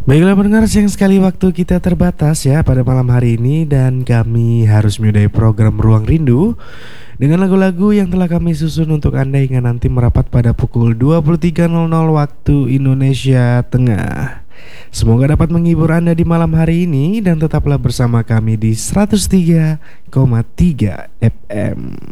Baiklah pendengar, sayang sekali waktu kita terbatas ya pada malam hari ini dan kami harus menyudahi program Ruang Rindu dengan lagu-lagu yang telah kami susun untuk Anda hingga nanti merapat pada pukul 23.00 waktu Indonesia Tengah. Semoga dapat menghibur Anda di malam hari ini dan tetaplah bersama kami di 103,3 FM.